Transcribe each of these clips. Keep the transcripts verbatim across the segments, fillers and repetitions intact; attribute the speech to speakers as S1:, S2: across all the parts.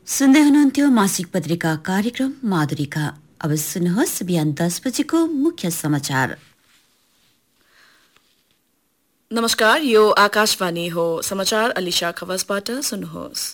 S1: सुन्दै हुनुहुन्थ्यो मासिक पत्रिका कार्यक्रम माधुरीका। अब सुन्नुहोस् बिहान दस बजेको मुख्य समाचार।
S2: नमस्कार, यो आकाशवाणी हो। समाचार अलिशा खवासबाट सुन्नुहोस्।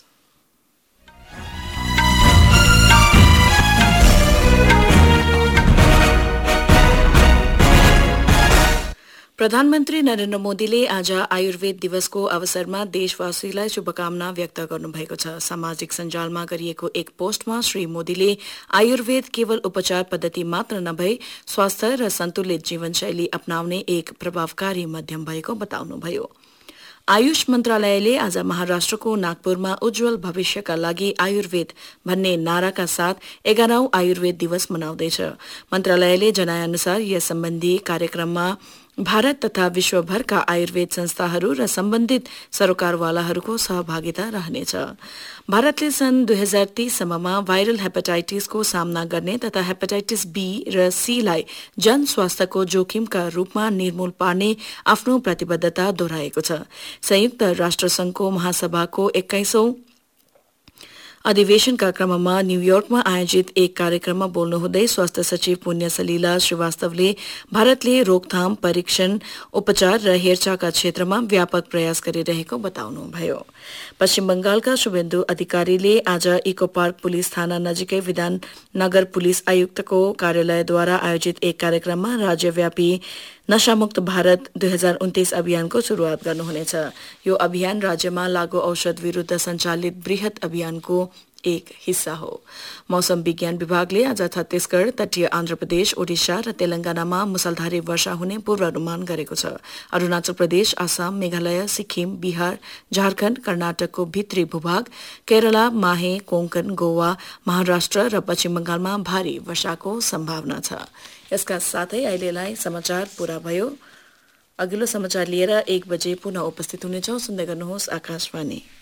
S2: प्रधानमन्त्री नरेन्द्र मोदीले आज आयुर्वेद दिवसको अवसरमा देशवासीलाई शुभकामना व्यक्त गर्नुभएको छ। सामाजिक सञ्जालमा गरिएको एक पोस्टमा श्री मोदीले आयुर्वेद केवल उपचार पद्धति मात्र नभई स्वास्थ्य र सन्तुलित जीवनशैली अपनाउने एक प्रभावकारी माध्यम भएको बताउनुभयो। आयुष मन्त्रालयले आज महाराष्ट्रको नागपुरमा उज्जवल भविष्यका लागि आयुर्वेद भन्ने नाराका साथ एघारौं आयुर्वेद दिवस मनाउँदैछ। मन्त्रालयले जनाएअनुसार यस सम्बन्धी कार्यक्रममा भारत तथा विश्वभरका आयुर्वेद संस्थाहरू र सम्बन्धित सरोकारवालाहरूको सहभागिता रहनेछ। भारतले सन् दुई हजार तीससम्ममा भाइरल हेपाटाइटिसको सामना गर्ने तथा हेपाटाइटिस बी र सीलाई जन स्वास्थ्यको जोखिमका रूपमा निर्मूल पार्ने आफ्नो प्रतिबद्धता दोहोऱ्याएको छ। संयुक्त राष्ट्रसंघको महासभाको एक्काइसौं अधिवेशनका क्रममा न्यूयोर्कमा आयोजित एक कार्यक्रममा बोल्नुहुँदै स्वास्थ्य सचिव पुण्य सलिला श्रीवास्तवले भारतले रोकथाम, परीक्षण, उपचार र हेरचाहका क्षेत्रमा व्यापक प्रयास गरिरहेको बताउनुभयो। पश्चिम बंगालका शुभेन्दु अधिकारीले आज इको पार्क पुलिस थाना नजिकै विधाननगर पुलिस आयुक्तको कार्यालयद्वारा आयोजित एक कार्यक्रममा राज्यव्यापी नशामुक्त भारत दुई हजार उन्तीस अभियानको शुरूआत गर्नुहुनेछ। यो अभियान राज्यमा लागू औषध विरूद्ध सञ्चालित वृहत अभियानको एक हिस्सा हो। मौसम विज्ञान विभागले आज छत्तीसगढ़, तटीय आन्ध्र प्रदेश, ओडिशा र तेलंगानामा मुसलधारे वर्षा हुने पूर्वानुमान गरेको छ। अरूणाचल प्रदेश, आसाम, मेघालय, सिक्किम, बिहार, झारखण्ड, कर्नाटकको भित्री भूभाग, केरला, माहे, कोंकण, गोवा, महाराष्ट्र र पश्चिम बंगालमा भारी वर्षाको सम्भावना छ। यसका साथै अहिलेलाई समाचार पूरा भयो। अघिल्लो समाचार लिएर एक बजे पुनः उपस्थित हुनेछौं। सुन्दै गर्नुहोस् आकाशवाणी।